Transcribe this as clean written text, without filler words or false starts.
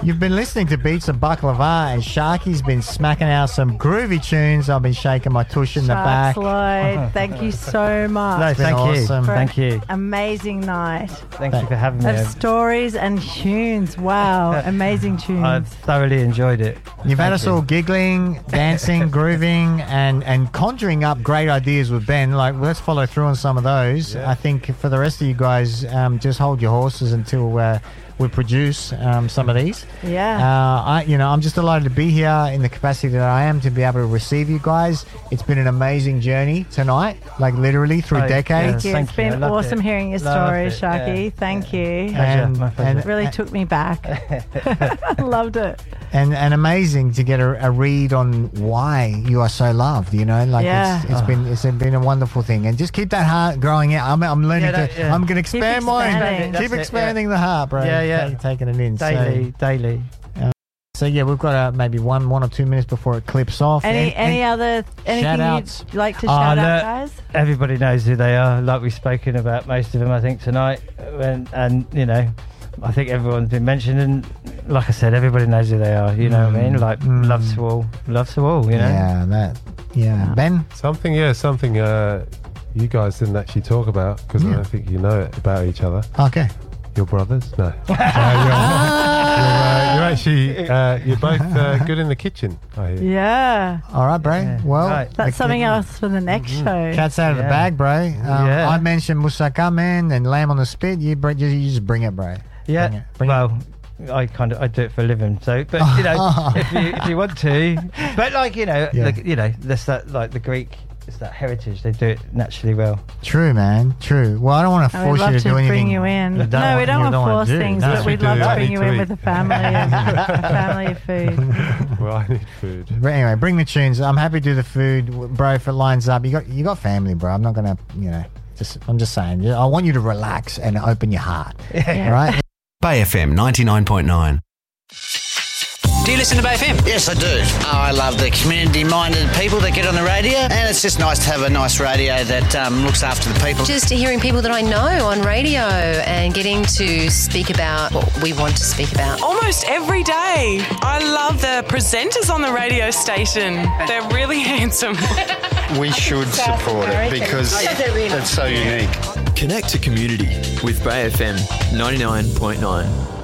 You've been listening to Beats of Baklava, and Sharky's been smacking out some groovy tunes. I've been shaking my tush in the back. Lloyd, thank you so much. No, thank awesome. you. Thank you. Amazing night. Thank you for having me. Of stories and tunes. Wow, amazing tunes. I've thoroughly enjoyed it. You've had us all giggling, dancing, grooving, and conjuring up great ideas with Ben. Like, let's follow through on some of those. Yeah. I think for the rest of you guys, just hold your horses until we produce some of these. Yeah. I'm just delighted to be here in the capacity that I am, to be able to receive you guys. It's been an amazing journey tonight, like literally through decades. Thank you. It's been awesome hearing your story, Sharky. Yeah. Thank you. And it really took me back. Loved it. And amazing to get a read on why you are so loved. It's been a wonderful thing. And just keep that heart growing out. I'm learning I'm going to expand mine. Keep expanding the heart, bro. Taking it in daily. So we've got maybe one or 2 minutes before it clips off. Anything you'd like to shout out, guys? Everybody knows who they are. Like we've spoken about most of them, I think, tonight. And I think everyone's been mentioned, and like I said, everybody knows who they are. You know what I mean? Like love to all. You know. Ben, something you guys didn't actually talk about, because I don't think you know it about each other. Okay. You're brothers? No. You're both good in the kitchen, I hear. Yeah. All right, bro. Yeah. Well, that's something else for the next show. Cat's out of the bag, bro. I mentioned moussaka, man, and lamb on the spit. You just bring it, bro. Yeah. I do it for a living. So, but if you want to, but that's that, like the Greek. It's that heritage. They do it naturally well. True, man. True. Well, I don't want to force you to do anything. Bring you in. We don't want to force things, but we'd love to bring you in with a family of food. Well, I need food. But anyway, bring the tunes. I'm happy to do the food, bro. If it lines up, you got family, bro. I'm not gonna, I'm just saying. I want you to relax and open your heart. Yeah. Right. Bay FM 99.9. Do you listen to Bay FM? Yes, I do. I love the community-minded people that get on the radio, and it's just nice to have a nice radio that looks after the people. Just hearing people that I know on radio and getting to speak about what we want to speak about. Almost every day. I love the presenters on the radio station. They're really handsome. We should support it because it's so unique. Connect to community with Bay FM 99.9.